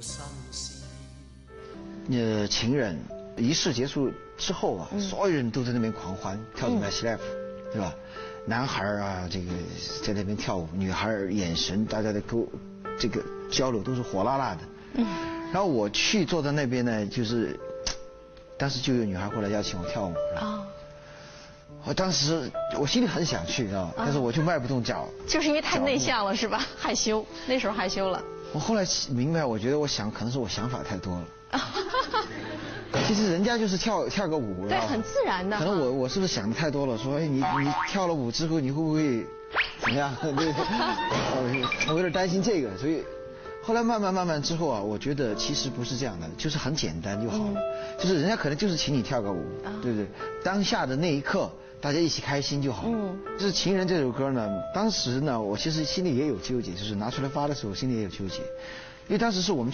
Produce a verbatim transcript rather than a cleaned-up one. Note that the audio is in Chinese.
呃，情人仪式结束之后啊，所有人都在那边狂欢，跳 My Life， 对吧？男孩啊，这个在那边跳舞，女孩眼神，大家的沟，这个交流都是火辣辣的。嗯。然后我去坐在那边呢，就是，当时就有女孩过来邀请我跳舞。啊。我当时我心里很想去，知道吧？但是我就迈不动脚。 就是因为太内向了，是吧？害羞，那时候害羞了。 我后来明白，我觉得我想，可能是我想法太多了。其实人家就是跳跳个舞， 对，很自然的。 可能我我是不是想的太多了？说，哎，你你跳了舞之后，你会不会怎么样？对，我有点担心这个，所以后来慢慢慢慢之后啊，我觉得其实不是这样的，就是很简单就好了。嗯、就是人家可能就是请你跳个舞，啊、对不对？当下的那一刻，大家一起开心就好了。嗯。就是《情人》这首歌呢，当时呢，我其实心里也有纠结，就是拿出来发的时候，心里也有纠结，因为当时是我们。